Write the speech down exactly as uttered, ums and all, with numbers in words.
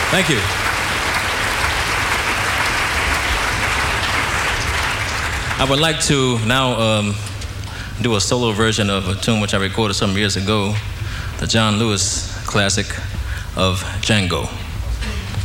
Thank you. I would like to now um, do a solo version of a tune which I recorded some years ago, the John Lewis classic of Django.